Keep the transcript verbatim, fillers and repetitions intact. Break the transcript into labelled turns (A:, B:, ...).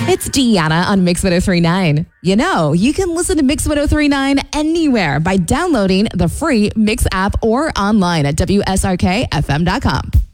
A: It's Deanna on Mix one oh three point nine. You know, you can listen to Mix one oh three point nine anywhere by downloading the free Mix app or online at W S R K F M dot com.